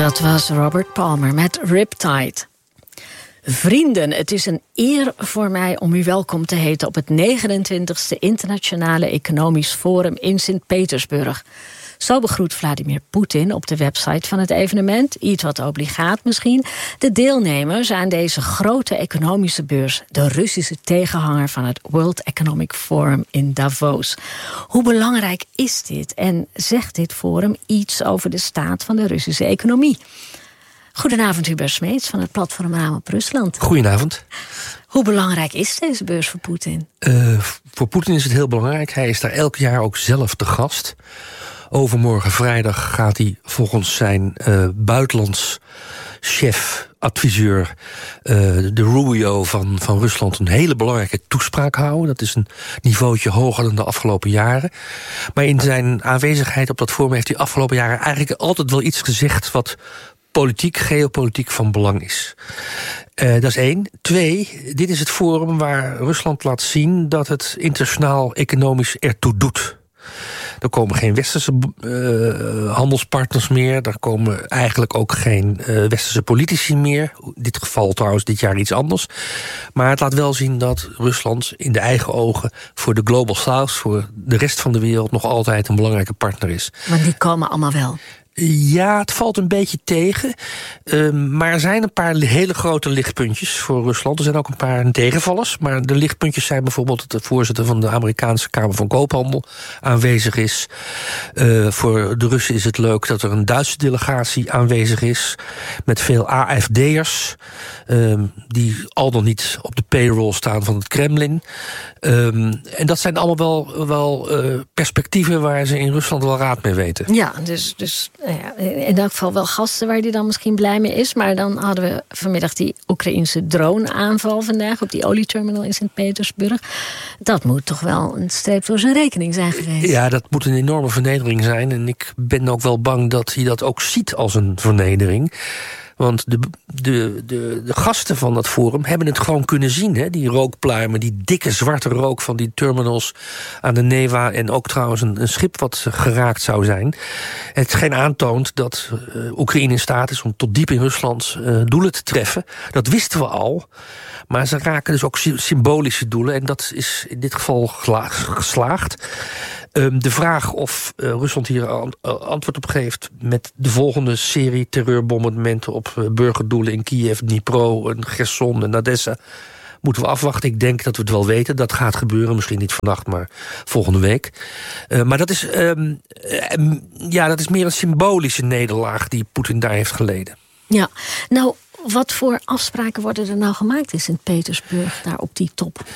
Dat was Robert Palmer met Riptide. Vrienden, het is een eer voor mij om u welkom te heten op het 29e Internationale Economisch Forum in Sint-Petersburg. Zo begroet Vladimir Poetin op de website van het evenement, iets wat obligaat misschien, de deelnemers aan deze grote economische beurs, de Russische tegenhanger van het World Economic Forum in Davos. Hoe belangrijk is dit en zegt dit forum iets over de staat van de Russische economie? Goedenavond, Hubert Smeets van het platform Raam op Rusland. Goedenavond. Hoe belangrijk is deze beurs voor Poetin? Voor Poetin is het heel belangrijk. Hij is daar elk jaar ook zelf te gast. Overmorgen vrijdag gaat hij volgens zijn buitenlands chef, adviseur, de Rubio van Rusland, een hele belangrijke toespraak houden. Dat is een niveautje hoger dan de afgelopen jaren. Maar in zijn aanwezigheid op dat forum heeft hij afgelopen jaren eigenlijk altijd wel iets gezegd wat politiek, geopolitiek van belang is. Dat is 1. 2, dit is het forum waar Rusland laat zien dat het internationaal economisch ertoe doet. Er komen geen westerse handelspartners meer. Er komen eigenlijk ook geen westerse politici meer. In dit geval trouwens dit jaar iets anders. Maar het laat wel zien dat Rusland in de eigen ogen voor de Global South, voor de rest van de wereld, nog altijd een belangrijke partner is. Want die komen allemaal wel. Ja, het valt een beetje tegen. Maar er zijn een paar hele grote lichtpuntjes voor Rusland. Er zijn ook een paar tegenvallers. Maar de lichtpuntjes zijn bijvoorbeeld dat de voorzitter van de Amerikaanse Kamer van Koophandel aanwezig is. Voor de Russen is het leuk dat er een Duitse delegatie aanwezig is. Met veel AfD'ers. Die al dan niet op de payroll staan van het Kremlin. En dat zijn allemaal wel perspectieven waar ze in Rusland wel raad mee weten. Ja, dus in elk geval wel gasten waar hij dan misschien blij mee is. Maar dan hadden we vanmiddag die Oekraïnse drone-aanval vandaag op die olieterminal in Sint-Petersburg. Dat moet toch wel een streep door zijn rekening zijn geweest. Ja, dat moet een enorme vernedering zijn. En ik ben ook wel bang dat hij dat ook ziet als een vernedering. Want de gasten van dat forum hebben het gewoon kunnen zien. Hè? Die rookpluimen, die dikke zwarte rook van die terminals aan de Neva. En ook trouwens een schip wat geraakt zou zijn. Hetgeen aantoont dat Oekraïne in staat is om tot diep in Rusland doelen te treffen. Dat wisten we al. Maar ze raken dus ook symbolische doelen. En dat is in dit geval geslaagd. De vraag of Rusland hier antwoord op geeft met de volgende serie terreurbombardementen op burgerdoelen in Kiev, Dnipro, Gerson en Odessa, moeten we afwachten. Ik denk dat we het wel weten. Dat gaat gebeuren, misschien niet vannacht, maar volgende week. Maar dat is meer een symbolische nederlaag die Poetin daar heeft geleden. Ja, nou, wat voor afspraken worden er nou gemaakt in Sint-Petersburg, daar op die top?